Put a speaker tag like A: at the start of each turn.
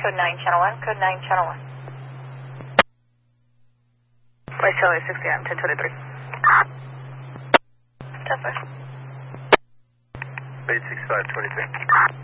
A: code 9, channel 1, code 9, channel 1.
B: West Charlie 6 AM, 1023.
A: Tesla.
C: 86523.